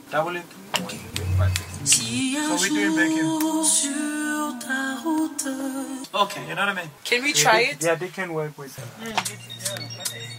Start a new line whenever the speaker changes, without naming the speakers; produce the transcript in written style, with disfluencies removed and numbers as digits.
Double it. So we're doing bacon.
Okay.
You know what I mean?
Can we try it?
Yeah, they can work with it.